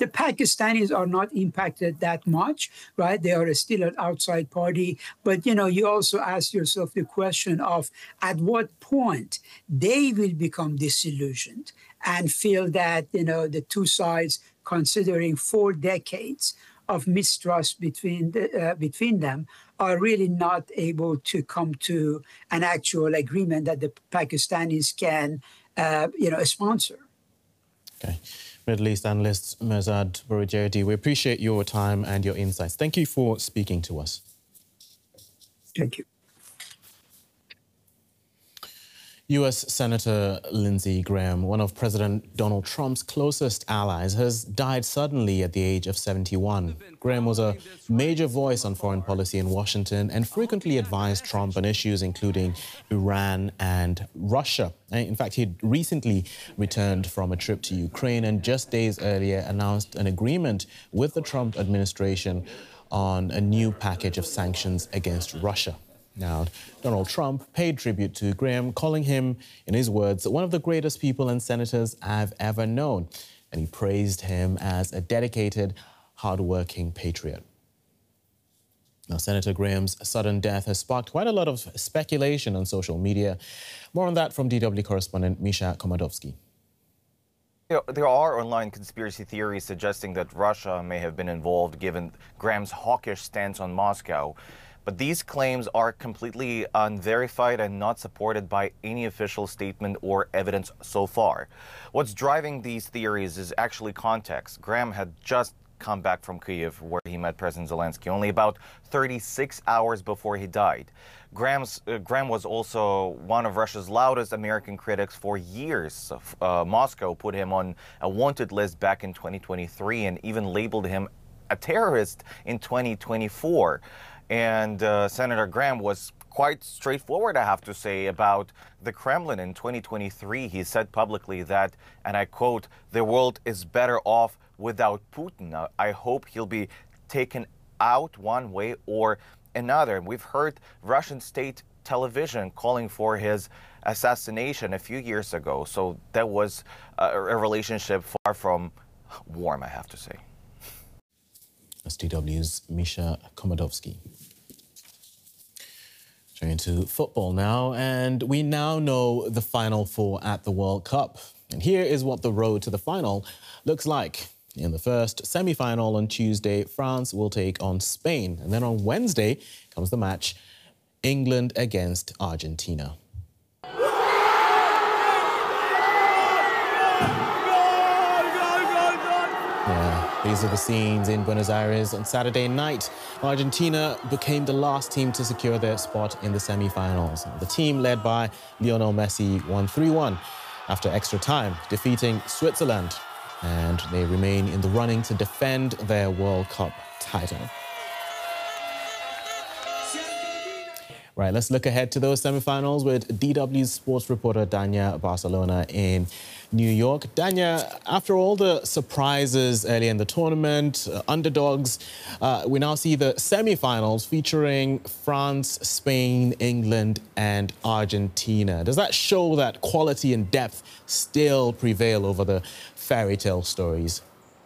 The Pakistanis are not impacted that much, right? They are still an outside party. But, you also ask yourself the question of at what point they will become disillusioned and feel that, the two sides, considering 4 decades of mistrust between them, are really not able to come to an actual agreement that the Pakistanis can, sponsor. Okay. Middle East analyst Mirzad Boroujerdi, we appreciate your time and your insights. Thank you for speaking to us. Thank you. U.S. Senator Lindsey Graham, one of President Donald Trump's closest allies, has died suddenly at the age of 71. Graham was a major voice on foreign policy in Washington and frequently advised Trump on issues including Iran and Russia. In fact, he'd recently returned from a trip to Ukraine and just days earlier announced an agreement with the Trump administration on a new package of sanctions against Russia. Now, Donald Trump paid tribute to Graham, calling him, in his words, one of the greatest people and senators I've ever known. And he praised him as a dedicated, hard-working patriot. Now, Senator Graham's sudden death has sparked quite a lot of speculation on social media. More on that from DW correspondent Misha Komodowski. There are online conspiracy theories suggesting that Russia may have been involved given Graham's hawkish stance on Moscow. But these claims are completely unverified and not supported by any official statement or evidence so far. What's driving these theories is actually context. Graham had just come back from Kyiv, where he met President Zelensky, only about 36 hours before he died. Graham was also one of Russia's loudest American critics for years. Moscow put him on a wanted list back in 2023 and even labeled him a terrorist in 2024. And Senator Graham was quite straightforward, I have to say, about the Kremlin. In 2023, he said publicly that, and I quote, "The world is better off without Putin. I hope he'll be taken out one way or another." We've heard Russian state television calling for his assassination a few years ago. So that was a relationship far from warm, I have to say. That's DW's Misha Komodowski. Turning to football now, and we now know the Final Four at the World Cup. And here is what the road to the final looks like. In the first semi-final on Tuesday, France will take on Spain. And then on Wednesday comes the match, England against Argentina. These are the scenes in Buenos Aires on Saturday night. Argentina became the last team to secure their spot in the semi-finals. The team led by Lionel Messi won 3-1 after extra time, defeating Switzerland. And they remain in the running to defend their World Cup title. Right, let's look ahead to those semi-finals with DW's sports reporter Dania Barcelona in New York. Dania, after all the surprises early in the tournament, underdogs, we now see the semi-finals featuring France, Spain, England and Argentina. Does that show that quality and depth still prevail over the fairy tale stories?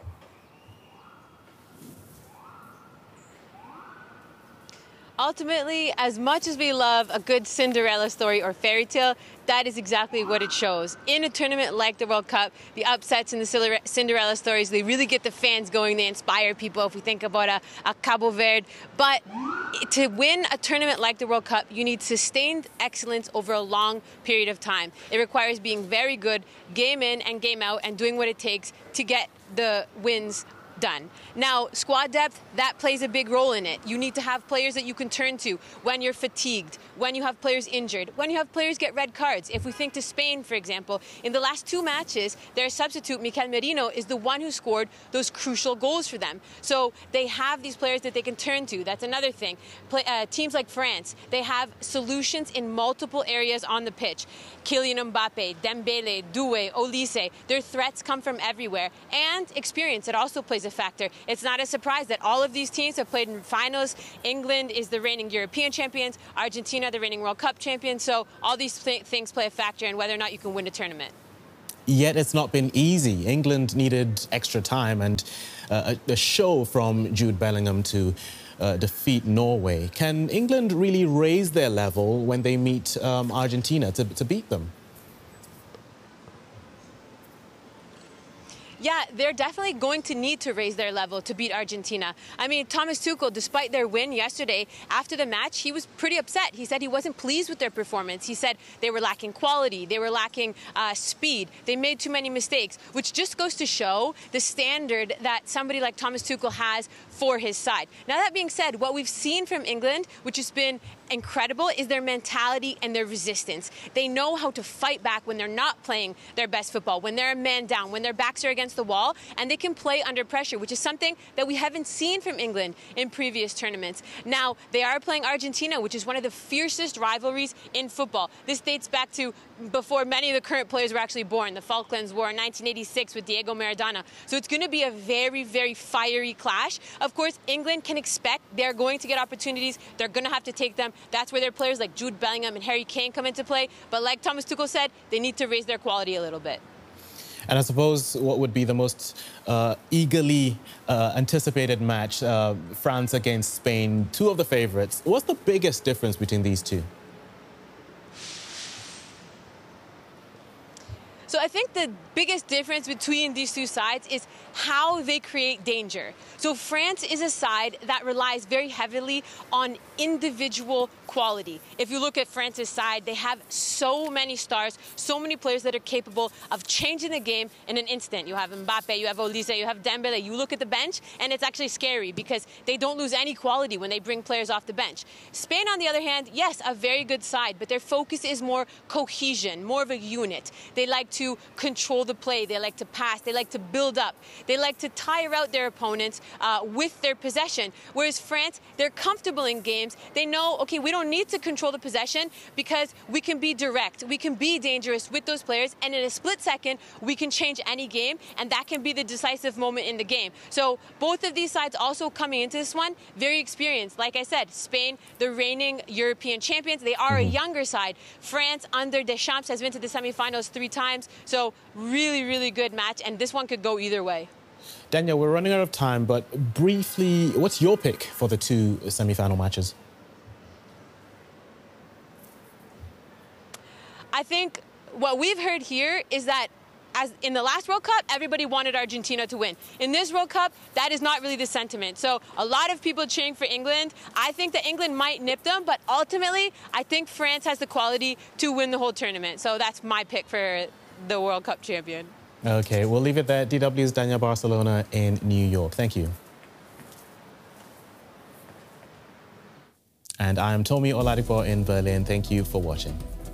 Ultimately, as much as we love a good Cinderella story or fairy tale, that is exactly what it shows. In a tournament like the World Cup, the upsets and the Cinderella stories, they really get the fans going. They inspire people. If we think about a Cabo Verde. But to win a tournament like the World Cup, you need sustained excellence over a long period of time. It requires being very good, game in and game out, and doing what it takes to get the wins done. Now, squad depth, that plays a big role in it. You need to have players that you can turn to when you're fatigued, when you have players injured, when you have players get red cards. If we think to Spain, for example, in the last 2 matches, their substitute, Mikel Merino, is the one who scored those crucial goals for them. So they have these players that they can turn to. That's another thing. Teams like France, they have solutions in multiple areas on the pitch. Kylian Mbappe, Dembele, Doué, Olise, their threats come from everywhere. And experience, it also plays a factor. It's not a surprise that all of these teams have played in finals. England is the reigning European champions, Argentina the reigning World Cup champions. So all these things play a factor in whether or not you can win a tournament. Yet it's not been easy. England needed extra time and a show from Jude Bellingham to defeat Norway. Can England really raise their level when they meet Argentina to beat them? Yeah, they're definitely going to need to raise their level to beat Argentina. I mean, Thomas Tuchel, despite their win yesterday, after the match, he was pretty upset. He said he wasn't pleased with their performance. He said they were lacking quality, they were lacking speed, they made too many mistakes, which just goes to show the standard that somebody like Thomas Tuchel has for his side. Now, that being said, what we've seen from England, which has been incredible, is their mentality and their resistance. They know how to fight back when they're not playing their best football, when they're a man down, when their backs are against the wall, and they can play under pressure, which is something that we haven't seen from England in previous tournaments. Now, they are playing Argentina, which is one of the fiercest rivalries in football. This dates back to before many of the current players were actually born, the Falklands War in 1986 with Diego Maradona. So it's going to be a very, very fiery clash. Of course, England can expect they're going to get opportunities. They're going to have to take them. That's where their players like Jude Bellingham and Harry Kane come into play. But like Thomas Tuchel said, they need to raise their quality a little bit. And I suppose what would be the most eagerly anticipated match, France against Spain, two of the favorites. What's the biggest difference between these two? So I think the biggest difference between these two sides is how they create danger. So France is a side that relies very heavily on individual quality. If you look at France's side, they have so many stars, so many players that are capable of changing the game in an instant. You have Mbappe, you have Olise, you have Dembele. You look at the bench, and it's actually scary because they don't lose any quality when they bring players off the bench. Spain, on the other hand, yes, a very good side, but their focus is more cohesion, more of a unit. They like to control the play. They like to pass. They like to build up. They like to tire out their opponents with their possession. Whereas France, they're comfortable in games. They know, okay, we don't need to control the possession because we can be direct. We can be dangerous with those players. And in a split second, we can change any game. And that can be the decisive moment in the game. So both of these sides also coming into this one, very experienced. Like I said, Spain, the reigning European champions. They are a younger side. France, under Deschamps, has been to the semifinals 3 times. So really, really good match. And this one could go either way. Daniel, we're running out of time, but briefly, what's your pick for the 2 semi-final matches? I think what we've heard here is that as in the last World Cup, everybody wanted Argentina to win. In this World Cup, that is not really the sentiment. So a lot of people cheering for England. I think that England might nip them, but ultimately, I think France has the quality to win the whole tournament. So that's my pick for the World Cup champion. Okay, we'll leave it there. DW's Dania Barcelona in New York. Thank you. And I am Tomi Oladipo in Berlin. Thank you for watching.